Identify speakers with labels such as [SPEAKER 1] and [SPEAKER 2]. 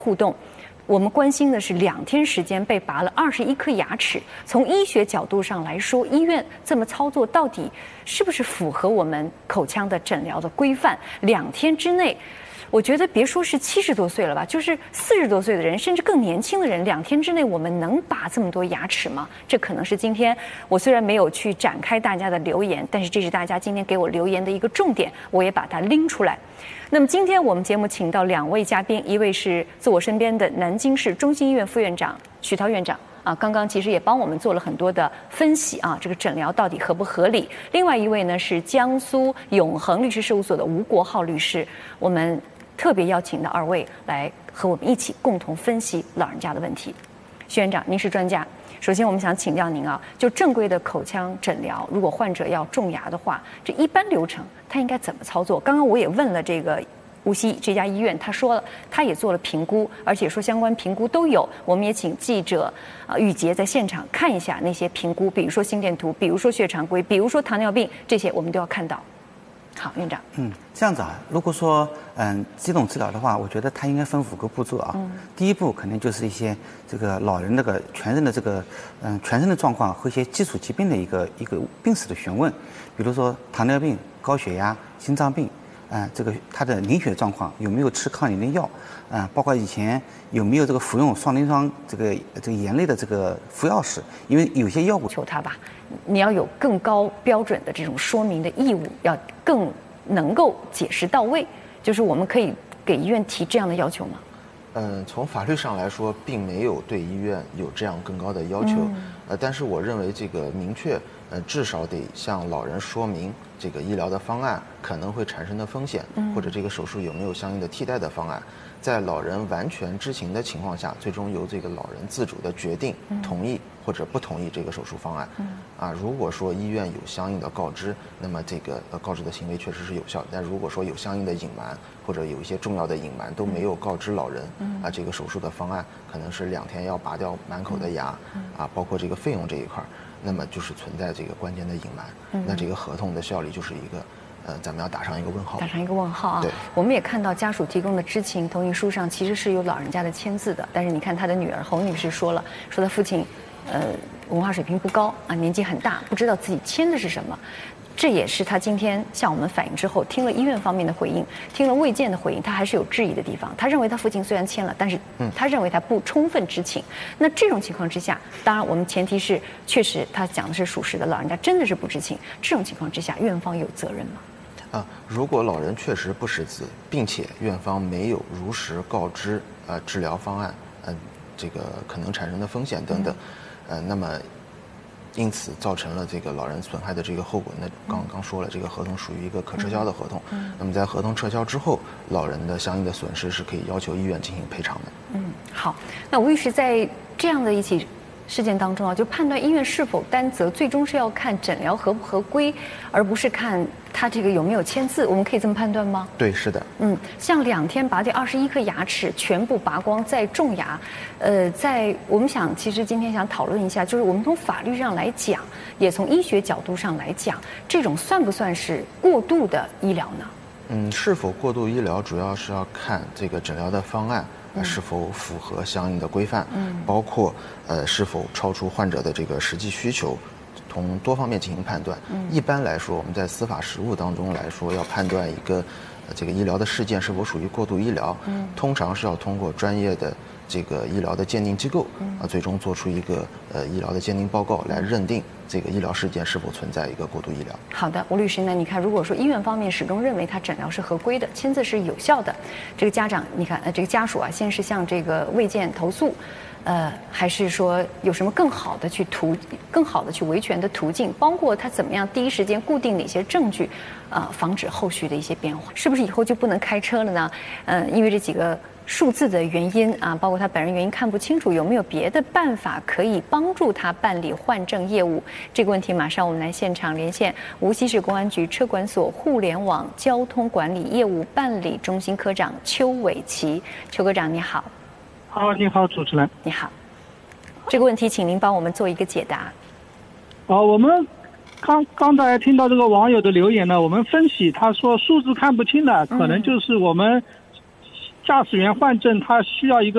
[SPEAKER 1] 互动。我们关心的是2天时间被拔了21颗牙齿。从医学角度上来说，医院这么操作到底是不是符合我们口腔的诊疗的规范？2天之内，我觉得别说是70多岁了吧，就是40多岁的人，甚至更年轻的人，2天之内我们能拔这么多牙齿吗？这可能是今天我虽然没有去展开大家的留言，但是这是大家今天给我留言的一个重点，我也把它拎出来。那么今天我们节目请到2位嘉宾，一位是自我身边的南京市中心医院副院长许涛院长啊，刚刚其实也帮我们做了很多的分析啊，这个诊疗到底合不合理。另外一位呢是江苏永恒律师事务所的吴国浩律师，我们特别邀请的2位来和我们一起共同分析老人家的问题。许院长，您是专家，首先我们想请教您啊，就正规的口腔诊疗，如果患者要种牙的话，这一般流程他应该怎么操作？刚刚我也问了这个无锡这家医院，他说了，他也做了评估，而且说相关评估都有。我们也请记者宇杰在现场看一下那些评估，比如说心电图，比如说血常规，比如说糖尿病，这些我们都要看到。好，院长。
[SPEAKER 2] 这样子啊，如果说几种治疗的话，我觉得它应该分5个步骤啊。第一步肯定就是一些这个老人这个全身的这个全身的状况和一些基础疾病的一个病史的询问，比如说糖尿病、高血压、心脏病。这个他的凝血状况有没有吃抗凝的药？包括以前有没有这个服用双磷酸这个盐类的这个服药史？因为有些药物
[SPEAKER 1] 求他吧，你要有更高标准的这种说明的义务，要更能够解释到位。就是我们可以给医院提这样的要求吗？
[SPEAKER 3] 从法律上来说，并没有对医院有这样更高的要求。但是我认为这个明确，至少得向老人说明这个医疗的方案可能会产生的风险，或者这个手术有没有相应的替代的方案。在老人完全知情的情况下，最终由这个老人自主的决定同意或者不同意这个手术方案。如果说医院有相应的告知，那么这个告知的行为确实是有效。但如果说有相应的隐瞒，或者有一些重要的隐瞒都没有告知老人，这个手术的方案可能是2天要拔掉满口的牙，包括这个费用这一块，那么就是存在这个关键的隐瞒。那这个合同的效力就是一个。咱们要打上一个问号。
[SPEAKER 1] 打上一个问号啊！
[SPEAKER 3] 对，
[SPEAKER 1] 我们也看到家属提供的知情同意书上其实是有老人家的签字的，但是你看他的女儿侯女士说他父亲，文化水平不高啊，年纪很大，不知道自己签的是什么。这也是他今天向我们反映之后，听了医院方面的回应，听了卫健的回应，他还是有质疑的地方。他认为他父亲虽然签了，但是他认为他不充分知情。那这种情况之下，当然我们前提是确实他讲的是属实的，老人家真的是不知情。这种情况之下，院方有责任吗？
[SPEAKER 3] 如果老人确实不识字，并且院方没有如实告知治疗方案，这个可能产生的风险等等，那么因此造成了这个老人损害的这个后果，那刚说了，这个合同属于一个可撤销的合同。那么在合同撤销之后，老人的相应的损失是可以要求医院进行赔偿的。
[SPEAKER 1] 好，那吴律师在这样的一起事件当中啊，就判断医院是否担责，最终是要看诊疗合不合规，而不是看他这个有没有签字。我们可以这么判断吗？
[SPEAKER 3] 对，是的。
[SPEAKER 1] 像2天拔掉21颗牙齿，全部拔光再种牙，在我们其实今天想讨论一下，就是我们从法律上来讲，也从医学角度上来讲，这种算不算是过度的医疗呢？
[SPEAKER 3] 是否过度医疗，主要是要看这个诊疗的方案。是否符合相应的规范，包括是否超出患者的这个实际需求，从多方面进行判断。一般来说，我们在司法实务当中来说，要判断一个这个医疗的事件是否属于过度医疗，通常是要通过专业的这个医疗的鉴定机构最终做出一个医疗的鉴定报告来认定这个医疗事件是否存在一个过度医疗。
[SPEAKER 1] 好的，吴律师呢？你看，如果说医院方面始终认为他诊疗是合规的，签字是有效的，这个家长，你看，这个家属啊，先是向这个卫健投诉，还是说有什么更好的去维权的途径？包括他怎么样第一时间固定哪些证据，防止后续的一些变化？是不是以后就不能开车了呢？因为这几个数字的原因啊，包括他本人原因看不清楚，有没有别的办法可以帮助他办理换证业务？这个问题马上我们来现场连线无锡市公安局车管所互联网交通管理业务办理中心科长邱伟奇。邱科长你好。
[SPEAKER 4] 好，你好，主持人。
[SPEAKER 1] 你好。这个问题请您帮我们做一个解答。
[SPEAKER 4] 我们刚才听到这个网友的留言呢，我们分析他说数字看不清的，可能就是我们驾驶员换证他需要一个